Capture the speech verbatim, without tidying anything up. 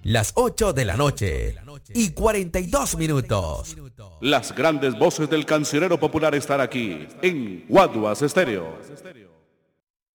Las ocho de la noche y cuarenta y dos minutos. Las grandes voces del cancionero popular están aquí en Guaduas Estéreo.